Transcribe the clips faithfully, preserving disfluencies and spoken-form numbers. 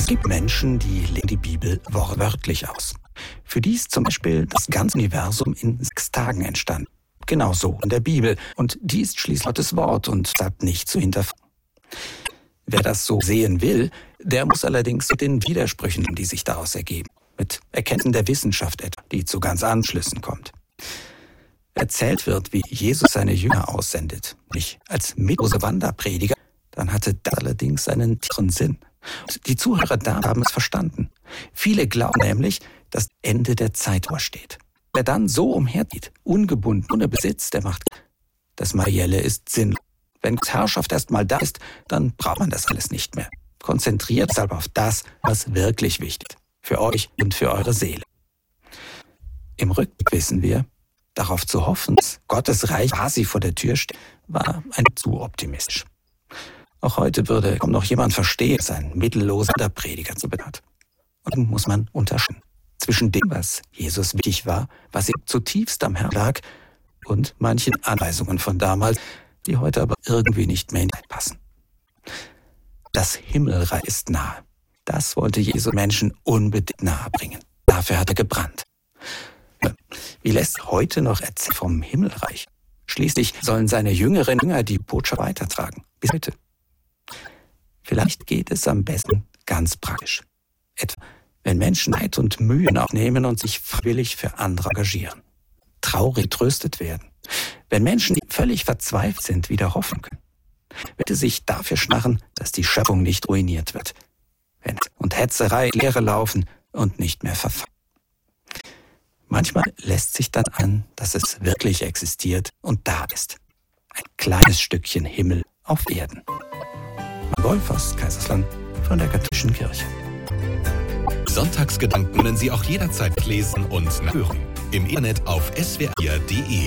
Es gibt Menschen, die legen die Bibel wortwörtlich aus. Für die ist zum Beispiel das ganze Universum in sechs Tagen entstanden. Genauso in der Bibel. Und die ist schließlich Gottes Wort und hat nicht zu hinterfragen. Wer das so sehen will, der muss allerdings mit den Widersprüchen, die sich daraus ergeben, mit Erkenntnissen der Wissenschaft etwa, die zu ganz anderen Schlüssen kommt. Erzählt wird, wie Jesus seine Jünger aussendet, nicht als mitlose Wanderprediger, dann hatte das allerdings einen tieferen Sinn. Und die Zuhörer da haben es verstanden. Viele glauben nämlich, dass das Ende der Zeit vorsteht. Wer dann so umherzieht, ungebunden, ohne Besitz, der macht, das Materielle ist sinnlos. Wenn Herrschaft erst mal da ist, dann braucht man das alles nicht mehr. Konzentriert deshalb auf das, was wirklich wichtig ist. Für euch und für eure Seele. Im Rückblick wissen wir, darauf zu hoffen, dass Gottes Reich quasi vor der Tür steht, war ein zu optimistisch. Auch heute würde kaum noch jemand verstehen, dass ein mittelloser Prediger zu bekommen hat. Und dann muss man unterscheiden zwischen dem, was Jesus wichtig war, was ihm zutiefst am Herzen lag, und manchen Anweisungen von damals, die heute aber irgendwie nicht mehr in die Zeit passen. Das Himmelreich ist nahe. Das wollte Jesus Menschen unbedingt nahebringen. Dafür hat er gebrannt. Wie lässt heute noch erzählen vom Himmelreich? Schließlich sollen seine jüngeren Jünger die Botschaft weitertragen. Bis heute. Vielleicht geht es am besten ganz praktisch. Etwa, wenn Menschen Zeit und Mühen aufnehmen und sich freiwillig für andere engagieren. Traurig getröstet werden. Wenn Menschen, die völlig verzweifelt sind, wieder hoffen können. Wenn sie sich dafür schnarren, dass die Schöpfung nicht ruiniert wird. Wenn und Hetzerei Leere laufen und nicht mehr verfallen. Manchmal lässt sich dann an, dass es wirklich existiert und da ist. Ein kleines Stückchen Himmel auf Erden. Wolf aus Kaiserslautern von der Katholischen Kirche. Sonntagsgedanken können Sie auch jederzeit lesen und nachhören. Im Internet auf s w r punkt d e.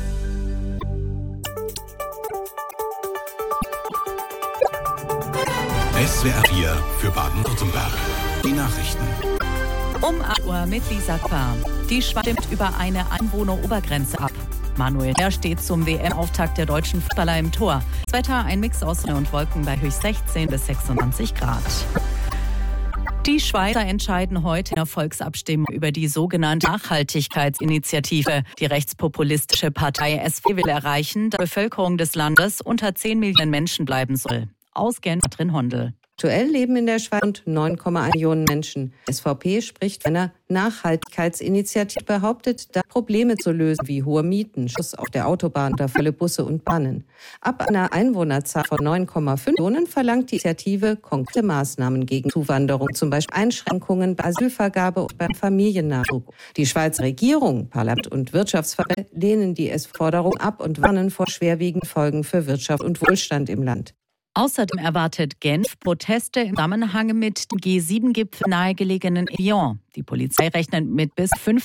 S W R vier für Baden-Württemberg. Die Nachrichten. Um acht Uhr mit Lisa Quar. Die Schweiz stimmt über eine Einwohnerobergrenze ab. Manuel Neuer steht zum W M-Auftakt der deutschen Fußballer im Tor. Das Wetter ein Mix aus Sonne und Wolken bei höchst sechzehn bis sechsundzwanzig Grad. Die Schweizer entscheiden heute in der Volksabstimmung über die sogenannte Nachhaltigkeitsinitiative. Die rechtspopulistische Partei S V will erreichen, dass die Bevölkerung des Landes unter zehn Millionen Menschen bleiben soll. Ausgehend Katrin Hondel. Aktuell leben in der Schweiz rund neun Komma eins Millionen Menschen. S V P spricht von einer Nachhaltigkeitsinitiative, behauptet, da Probleme zu lösen wie hohe Mieten, Schuss auf der Autobahn oder volle Busse und Bahnen. Ab einer Einwohnerzahl von neun Komma fünf Millionen verlangt die Initiative konkrete Maßnahmen gegen Zuwanderung, zum Beispiel Einschränkungen bei Asylvergabe und beim Familiennachwuchs. Die Schweizer Regierung, Parlament und Wirtschaftsverbände lehnen die Forderung ab und warnen vor schwerwiegenden Folgen für Wirtschaft und Wohlstand im Land. Außerdem erwartet Genf Proteste im Zusammenhang mit dem G sieben Gipfel nahegelegenen Evian. Die Polizei rechnet mit bis fünf